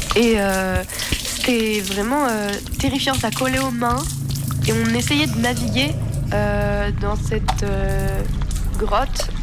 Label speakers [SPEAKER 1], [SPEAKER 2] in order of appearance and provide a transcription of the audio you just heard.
[SPEAKER 1] Et c'était vraiment terrifiant, ça collait aux mains. Et on essayait de naviguer dans cette grotte